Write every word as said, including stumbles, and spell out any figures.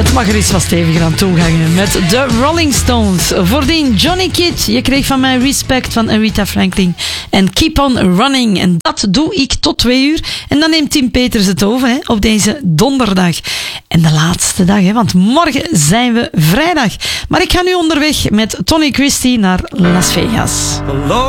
Het mag er iets wat steviger aan toegangen met de Rolling Stones. Voordien Johnny Kidd. Je kreeg van mij Respect van Aretha Franklin. En Keep on Running. En dat doe ik tot twee uur. En dan neemt Tim Peters het over hè, op deze donderdag. En de laatste dag, hè, want morgen zijn we vrijdag. Maar ik ga nu onderweg met Tony Christie naar Las Vegas.